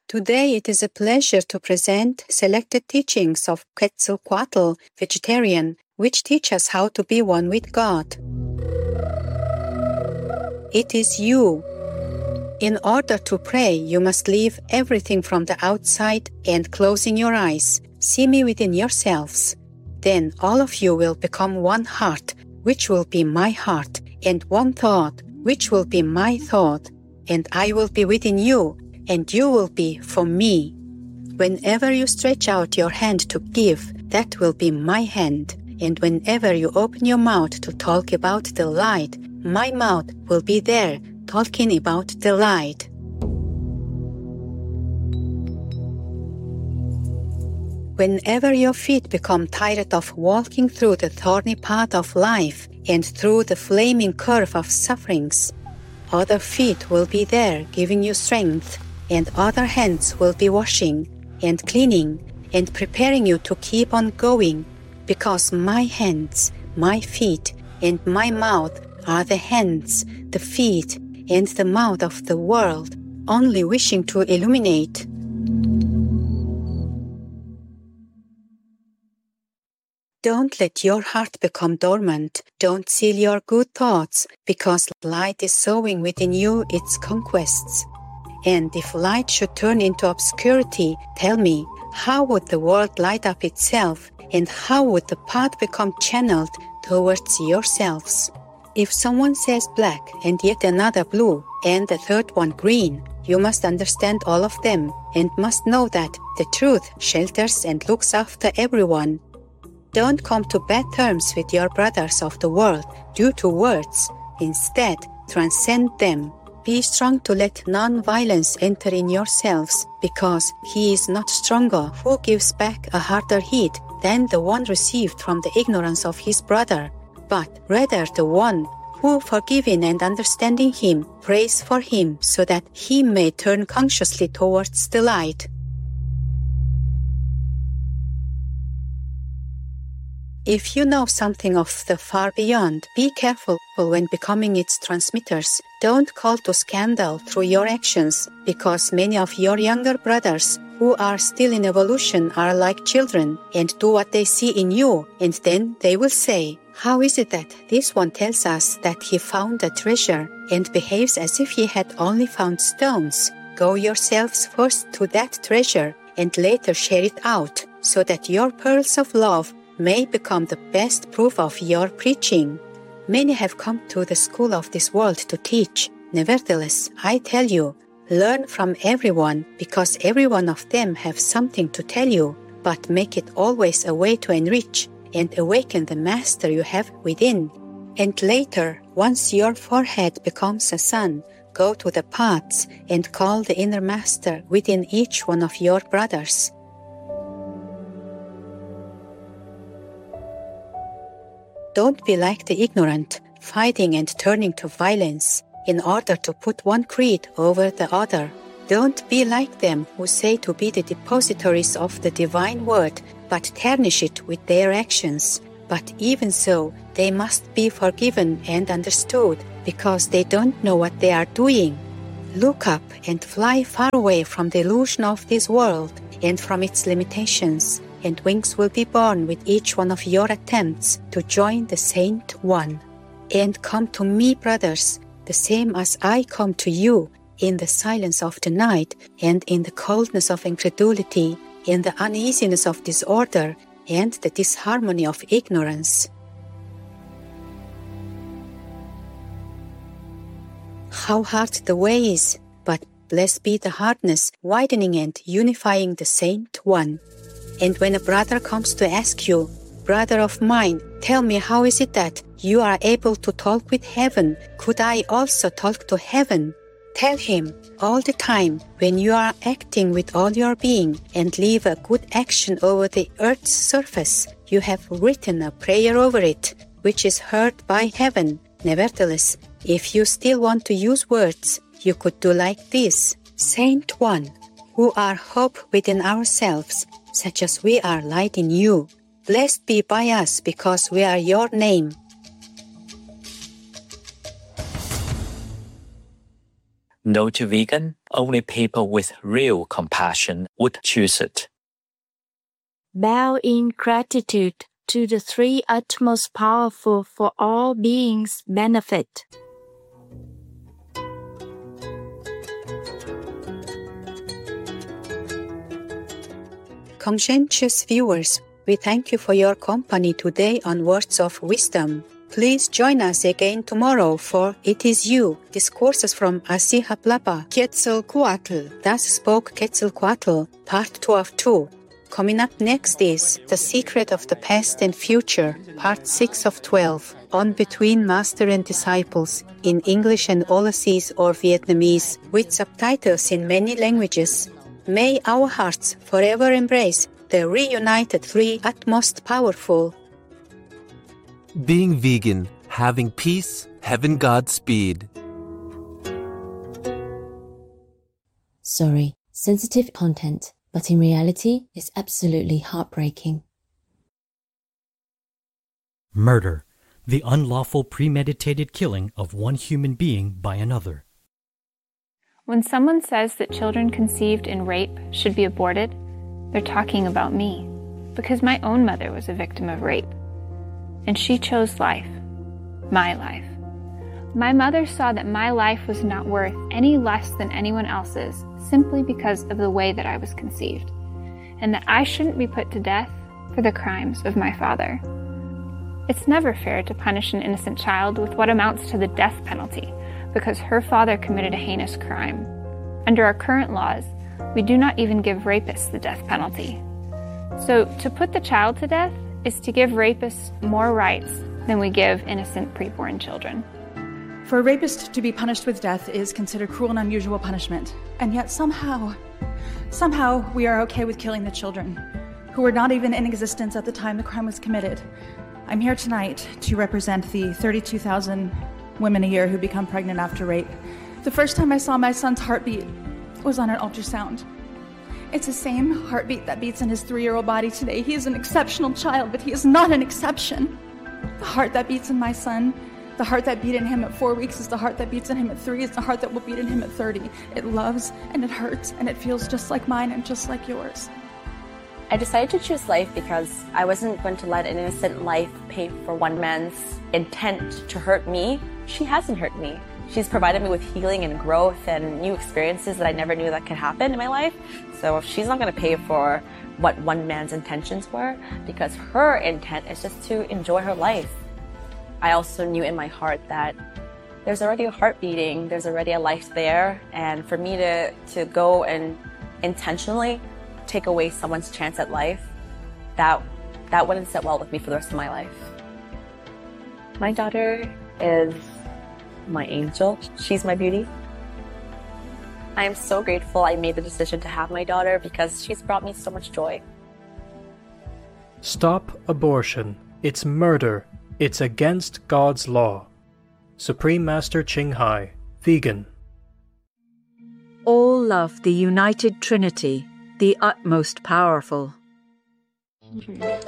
Today it is a pleasure to present selected teachings of Quetzalcoatl, vegetarian, which teach us how to be one with God. It is you. In order to pray, you must leave everything from the outside and, closing your eyes, see me within yourselves. Then all of you will become one heart, which will be my heart, and one thought, which will be my thought, and I will be within you, and you will be for me. Whenever you stretch out your hand to give, that will be my hand. And whenever you open your mouth to talk about the light, my mouth will be there talking about the light. Whenever your feet become tired of walking through the thorny path of life and through the flaming curve of sufferings, other feet will be there giving you strength, and other hands will be washing and cleaning and preparing you to keep on going, because my hands, my feet, and my mouth are the hands, the feet, and the mouth of the world, only wishing to illuminate. Don't let your heart become dormant. Don't seal your good thoughts, because light is sowing within you its conquests. And if light should turn into obscurity, tell me, how would the world light up itself, and how would the path become channeled towards yourselves? If someone says black and yet another blue and the third one green, you must understand all of them and must know that the truth shelters and looks after everyone. Don't come to bad terms with your brothers of the world due to words. Instead, transcend them. Be strong to let non-violence enter in yourselves, because he is not stronger who gives back a harder hit than the one received from the ignorance of his brother, but rather the one who, forgiving and understanding him, prays for him so that he may turn consciously towards the light. If you know something of the far beyond, be careful when becoming its transmitters. Don't call to scandal through your actions, because many of your younger brothers who are still in evolution are like children and do what they see in you, and then they will say, "How is it that this one tells us that he found a treasure and behaves as if he had only found stones? Go yourselves first to that treasure and later share it out, so that your pearls of love may become the best proof of your preaching." Many have come to the school of this world to teach. Nevertheless, I tell you, learn from everyone, because every one of them have something to tell you, but make it always a way to enrich and awaken the master you have within. And later, once your forehead becomes a sun, go to the paths and call the inner master within each one of your brothers. Don't be like the ignorant, fighting and turning to violence in order to put one creed over the other. Don't be like them who say to be the depositories of the divine word, but tarnish it with their actions. But even so, they must be forgiven and understood, because they don't know what they are doing. Look up and fly far away from the illusion of this world and from its limitations, and wings will be born with each one of your attempts to join the Saint One. And come to me, brothers, the same as I come to you, in the silence of the night and in the coldness of incredulity, in the uneasiness of disorder and the disharmony of ignorance. How hard the way is, but blessed be the hardness, widening and unifying the Saint One. And when a brother comes to ask you, "Brother of mine, tell me, how is it that you are able to talk with heaven? Could I also talk to heaven?" Tell him, all the time, when you are acting with all your being and leave a good action over the earth's surface, you have written a prayer over it, which is heard by heaven. Nevertheless, if you still want to use words, you could do like this: Saint One, who are hope within ourselves, such as we are light in you, blessed be by us because we are your name. No to vegan? Only people with real compassion would choose it. Bow in gratitude to the three utmost powerful for all beings' benefit. Conscientious viewers, we thank you for your company today on Words of Wisdom. Please join us again tomorrow for It Is You, discourses from Asihaplapa Quetzalcoatl, Thus Spoke Quetzalcoatl, Part 2 of 2. Coming up next is The Secret of the Past and Future, Part 6 of 12, on Between Master and Disciples, in English and Aulasese or Vietnamese, with subtitles in many languages. May our hearts forever embrace the reunited three utmost powerful. Being vegan, having peace, heaven Godspeed. Sorry, sensitive content, but in reality, it's absolutely heartbreaking. Murder, the unlawful premeditated killing of one human being by another. When someone says that children conceived in rape should be aborted, they're talking about me, because my own mother was a victim of rape. And she chose life, my life. My mother saw that my life was not worth any less than anyone else's simply because of the way that I was conceived, and that I shouldn't be put to death for the crimes of my father. It's never fair to punish an innocent child with what amounts to the death penalty because her father committed a heinous crime. Under our current laws, we do not even give rapists the death penalty. So to put the child to death is to give rapists more rights than we give innocent preborn children. For a rapist to be punished with death is considered cruel and unusual punishment. And yet somehow we are okay with killing the children, who were not even in existence at the time the crime was committed. I'm here tonight to represent the 32,000 women a year who become pregnant after rape. The first time I saw my son's heartbeat was on an ultrasound. It's the same heartbeat that beats in his 3-year-old body today. He is an exceptional child, but he is not an exception. The heart that beats in my son, the heart that beat in him at 4 weeks is the heart that beats in him at 3, is the heart that will beat in him at 30. It loves and it hurts and it feels just like mine and just like yours. I decided to choose life because I wasn't going to let an innocent life pay for one man's intent to hurt me. She hasn't hurt me. She's provided me with healing and growth and new experiences that I never knew that could happen in my life. So she's not going to pay for what one man's intentions were, because her intent is just to enjoy her life. I also knew in my heart that there's already a heart beating, there's already a life there, and for me to go and intentionally take away someone's chance at life, that wouldn't sit well with me for the rest of my life. My daughter is my angel. She's my beauty. I am so grateful I made the decision to have my daughter because she's brought me so much joy. Stop abortion. It's murder. It's against God's law. Supreme Master Ching Hai, vegan. All love the United Trinity, the utmost powerful.